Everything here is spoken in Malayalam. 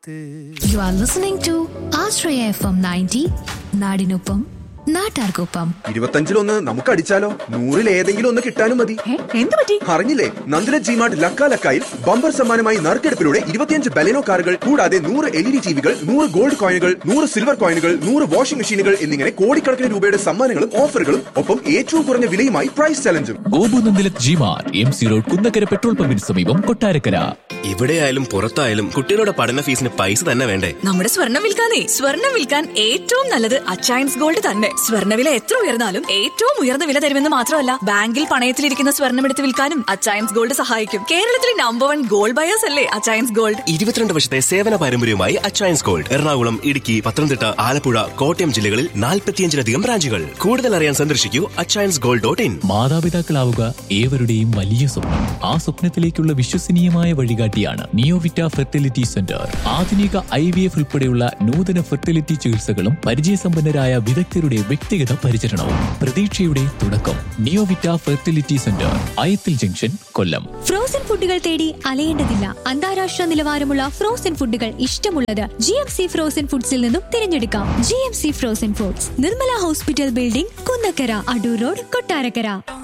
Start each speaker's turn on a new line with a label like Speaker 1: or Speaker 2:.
Speaker 1: You are listening to Ashraya FM 90, നാടിനൊപ്പം നാട്ടാർക്കൊപ്പം.
Speaker 2: 25 നമുക്ക് അടിച്ചാലോ? 100 ഏതെങ്കിലും ഒന്ന് കിട്ടാനും മതി.
Speaker 3: എന്ത് പറ്റി?
Speaker 2: അറിഞ്ഞില്ലേ? നന്ദില ജിമാർട്ട് ലക്കായിൽ ബമ്പർ സമ്മാനമായി നറുക്കെടുപ്പിലൂടെ 25 ബലെനോ കാറുകൾ കൂടാതെ 100 LED ടിവികൾ, 100 ഗോൾഡ് കോയിനുകൾ, 100 സിൽവർ കോയിനുകൾ, 100 വാഷിംഗ് മെഷീനുകൾ എന്നിങ്ങനെ കോടിക്കണക്കിന് രൂപയുടെ സമ്മാനങ്ങളും ഓഫറുകളും ഒപ്പം ഏറ്റവും കുറഞ്ഞ വിലയുമായി price ചലഞ്ചും.
Speaker 4: Gopu Nandila G-Mart MC road Kunnakkara petrol പമ്പിന് സമീപം കൊട്ടാരക്കര.
Speaker 5: ഇവിടെയായാലും പുറത്തായാലും കുട്ടികളുടെ പഠന ഫീസിന് പൈസ തന്നെ വേണ്ടേ?
Speaker 3: നമ്മുടെ സ്വർണ്ണം വിൽക്കാൻ ഏറ്റവും നല്ലത് അച്ചയൻസ് ഗോൾഡ് തന്നെ. സ്വർണ്ണവില എത്ര ഉയർന്നാലും ഏറ്റവും ഉയർന്ന വില തരുമെന്ന് മാത്രമല്ല, ബാങ്കിൽ പണയത്തിലിരിക്കുന്ന സ്വർണ്ണം എടുത്ത് വിൽക്കാനും അച്ചയൻസ് ഗോൾഡ് സഹായിക്കും. കേരളത്തിലെ നമ്പർ 1 ഗോൾഡ് ബയേഴ്സ് അല്ലേ അച്ചയൻസ് ഗോൾഡ്.
Speaker 5: 22 വർഷത്തെ സേവന പാരമ്പര്യവുമായി അച്ചയൻസ് ഗോൾഡ് എറണാകുളം, ഇടുക്കി, പത്തനംതിട്ട, ആലപ്പുഴ, കോട്ടയം ജില്ലകളിൽ 45-ലധികം ബ്രാഞ്ചുകൾ. കൂടുതൽ അറിയാൻ സന്ദർശിക്കൂ achainsgold.in.
Speaker 4: മാതാപിതാക്കളാവുക ഏവരുടെയും വലിയ സ്വപ്നം. ആ സ്വപ്നത്തിലേക്കുള്ള വിശ്വസനീയമായ വഴികാട്ടിയാണ് നിയോവിറ്റ ഫെർട്ടിലിറ്റി സെന്റർ. ആധുനിക IVF ഉൾപ്പെടെയുള്ള നൂതന ഫെർട്ടിലിറ്റി ചികിത്സകളും പരിചയസമ്പന്നരായ വിദഗ്ധരുടെ വ്യക്തിഗത പരിചരണവും. പ്രതീക്ഷയുടെ തുടക്കം. നിയോവിറ്റ ഫെർട്ടിലിറ്റി സെന്റർ, അയത്തിൽ ജംഗ്ഷൻ, കൊല്ലം.
Speaker 6: ഫ്രോസൺ ഫുഡുകൾ തേടി അലയേണ്ടതില്ല. അന്താരാഷ്ട്ര നിലവാരമുള്ള ഫ്രോസൺ ഫുഡുകൾ ഇഷ്ടമുള്ളത് GMC ഫ്രോസൺ ഫുഡ്സിൽ നിന്നും തിരഞ്ഞെടുക്കാം. GMC frozen foods, Nirmala hospital building, Kunnakkara, Adoor road, Kottarakkara.